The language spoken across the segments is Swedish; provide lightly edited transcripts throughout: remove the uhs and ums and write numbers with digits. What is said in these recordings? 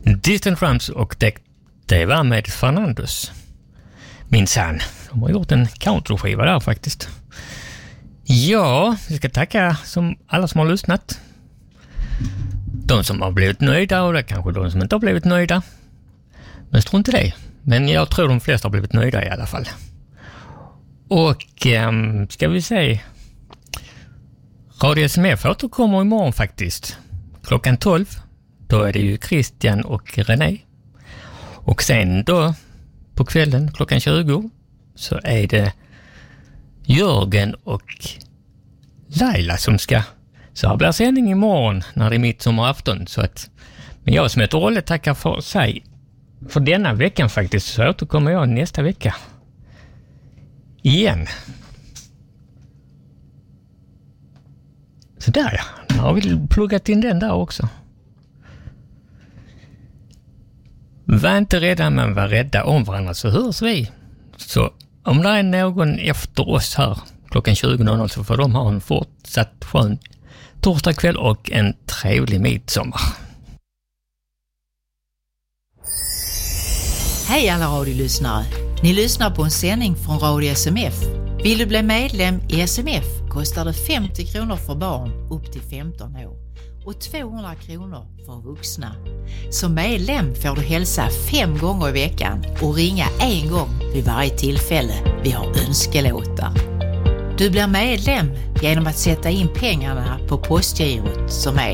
Distant Drums och det var med Fernandes. Minsann, de har gjort en countryskiva där faktiskt. Ja, vi ska tacka alla som har lyssnat. De som har blivit nöjda och det kanske de som inte har blivit nöjda. Men strunt i det. Men jag tror de flesta har blivit nöjda i alla fall. Och ska vi se. Radio SMF återkommer imorgon faktiskt. Klockan 12. Då är det ju Christian och René. Och sen då på kvällen klockan 20 så är det Jörgen och Laila som ska. Så här blir sändning imorgon när det är midsommarafton. Men jag som heter Olle tackar för sig. För denna veckan faktiskt så återkommer jag nästa vecka. Igen. Så där ja. Nu har vi pluggat in den där också. Var inte rädda men var rädda om varandra så hörs vi. Så om det är någon efter oss här klockan 20.00 så får de ha en fortsatt skön torsdag kväll och en trevlig midsommar. Hej alla radiolyssnare. Ni lyssnar på en sändning från Radio SMF. Vill du bli medlem i SMF kostar det 50 kronor för barn upp till 15 år och 200 kronor för vuxna. Som medlem får du hälsa 5 gånger i veckan och ringa 1 gång vid varje tillfälle vi har önskelåtar. Du blir medlem genom att sätta in pengarna på postgirot som är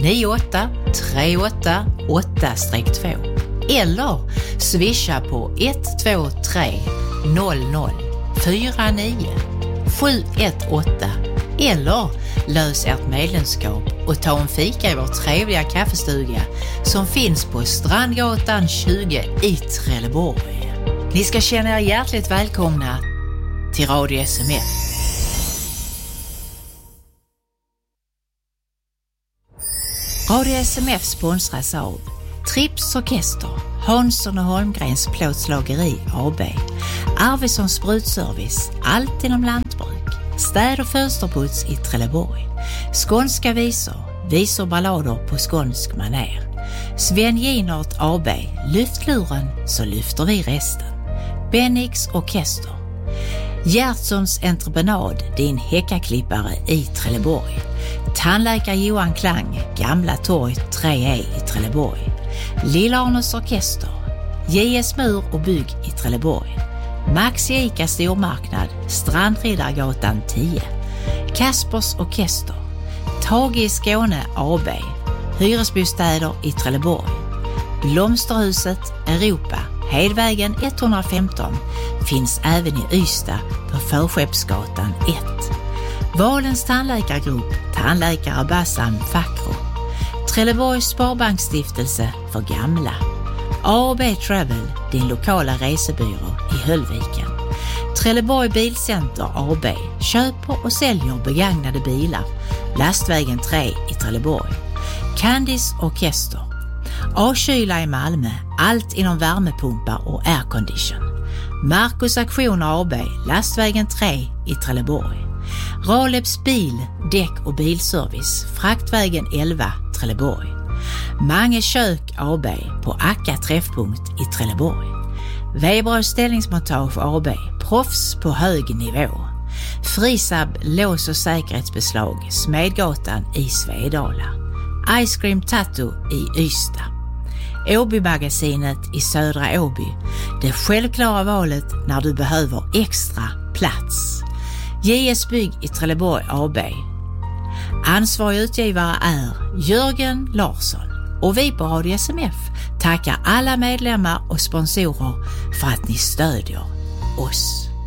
98388-2 eller swisha på 123 00 49 718 eller lös ert medlemskap och ta en fika i vår trevliga kaffestuga som finns på Strandgatan 20 i Trelleborg. Ni ska känna er hjärtligt välkomna till Radio SMF. Radio SMF sponsras av Trips Orkester, Hansson och Holmgrens plåtslageri AB, Arvidsson Sprutservice, allt inom lantbruk, städ- och fönsterputs i Trelleborg, skånska visor ballader på skånsk maner, Sven Ginart AB, lyftluren så lyfter vi resten, Bennix Orkester, Gertsons entreprenad, din häckaklippare i Trelleborg, tandläkare Johan Klang, Gamla torg 3E i Trelleborg, Lilla Arnes Orkester, JS Mur och bygg i Trelleborg, Max Ica stormarknad, Strandriddargatan 10, Kaspers Orkester, Tage i Skåne AB, hyresbostäder i Trelleborg, Blomsterhuset Europa, Hedvägen 115, finns även i Ystad på Förskeppsgatan 1. Valens tandläkargrupp, tandläkare Bassam Fakro, Trelleborgs Sparbanksstiftelse för gamla, A&B Travel, din lokala resebyrå i Höllviken, Trelleborg Bilcenter AB, köper och säljer begagnade bilar, Lastvägen 3 i Trelleborg, Candice Orkester, A-kyla i Malmö, allt inom värmepumpar och aircondition, Marcus Aktion AB, Lastvägen 3 i Trelleborg, Raleps bil, däck och bilservice, Fraktvägen 11, Trelleborg, Mange kök AB på Akka träffpunkt i Trelleborg, Weber ställningsmontage AB, proffs på hög nivå, Frisab lås- och säkerhetsbeslag, Smedgatan i Svedala, Ice Cream Tattoo i Ystad, Åby-magasinet i Södra Åby, det självklara valet när du behöver extra plats, JS Bygg i Trelleborg AB. Ansvarig utgivare är Jörgen Larsson och vi på Radio SMF tackar alla medlemmar och sponsorer för att ni stödjer oss.